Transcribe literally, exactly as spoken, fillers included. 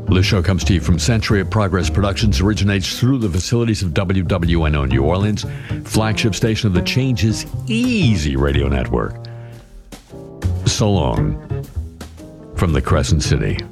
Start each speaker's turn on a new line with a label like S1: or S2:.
S1: This show comes to you from Century of Progress Productions, originates through the facilities of W W N O New Orleans, flagship station of the Changes Easy Radio Network. So long from the Crescent City.